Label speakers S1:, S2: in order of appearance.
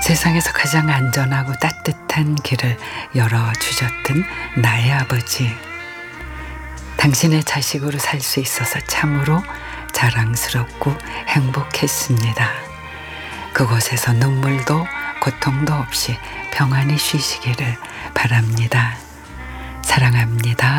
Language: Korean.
S1: 세상에서 가장 안전하고 따뜻한 길을 열어주셨던 나의 아버지. 당신의 자식으로 살 수 있어서 참으로 자랑스럽고 행복했습니다. 그곳에서 눈물도 고통도 없이 평안히 쉬시기를 바랍니다. 사랑합니다.